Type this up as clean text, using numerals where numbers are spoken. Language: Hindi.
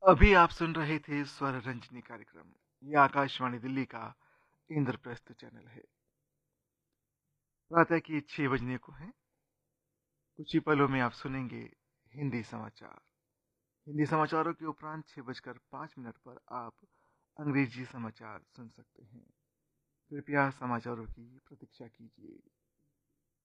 अभी आप सुन रहे थे स्वर रंजनी कार्यक्रम। ये आकाशवाणी दिल्ली का इंद्रप्रस्थ चैनल है। प्रातः की 6 बजने को है। कुछ ही पलों में आप सुनेंगे हिंदी समाचार। हिंदी समाचारों के उपरांत 6 बजकर 5 मिनट पर आप अंग्रेजी समाचार सुन सकते हैं। कृपया समाचारों की प्रतीक्षा कीजिए।